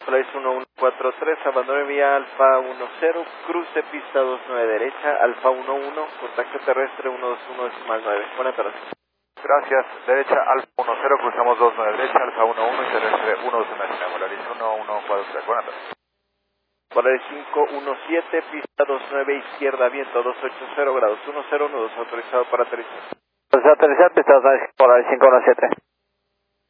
Polaris 1143, abandone vía Alfa 10, cruce pista 29 derecha, Alfa 11, contacto terrestre 121.9. Buenas tardes. Gracias, derecha Alfa 10, cruzamos 29 derecha, Alfa 11 y terrestre 121, Polaris 1143. Buenas tardes. Polaris 517, pista 29 izquierda, viento 280 grados 10, nudos autorizado para aterrizar. Aterrizar, pista Polaris 517.